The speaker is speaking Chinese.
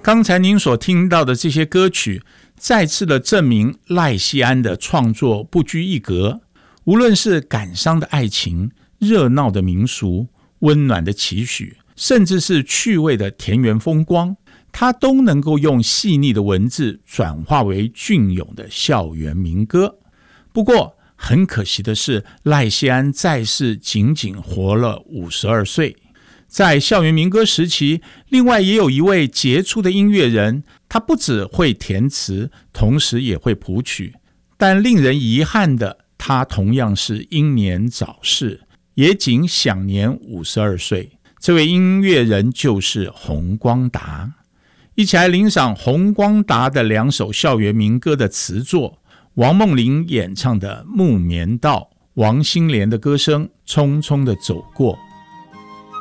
刚才您所听到的这些歌曲再次的证明赖锡安的创作不拘一格，无论是感伤的爱情、热闹的民俗、温暖的期许，甚至是趣味的田园风光，他都能够用细腻的文字转化为隽永的校园民歌。不过很可惜的是，赖锡安在世仅仅活了52岁。在校园民歌时期，另外也有一位杰出的音乐人，他不只会填词，同时也会谱曲，但令人遗憾的，他同样是英年早逝，也仅享年52岁。这位音乐人就是洪光达。一起来欣赏洪光达的2首校园民歌的词作，王梦麟演唱的《木棉道》，王心莲的歌声《匆匆的走过》。